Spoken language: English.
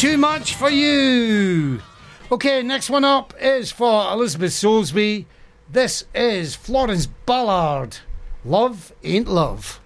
Too Much For You. Okay, next one up is for Elizabeth Soulsby. This is Florence Ballard. Love Ain't Love.